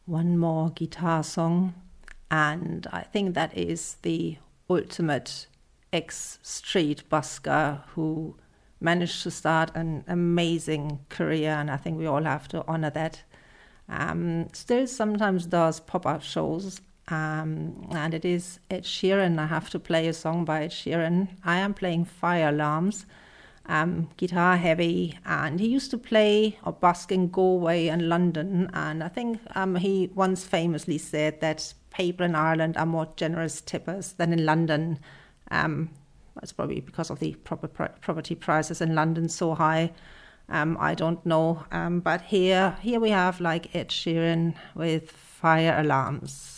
one more guitar song, and I think that is the ultimate ex-street busker who managed to start an amazing career, and I think we all have to honor that. Still sometimes does pop-up shows, and it is Ed Sheeran. I have to play a song by Ed Sheeran. I am playing Fire Alarms, guitar heavy, and he used to play or busk in Galway and London, and I think he once famously said that people in Ireland are more generous tippers than in London. That's probably because of the property prices in London so high. I don't know, but here we have like Ed Sheeran with Fire Alarms.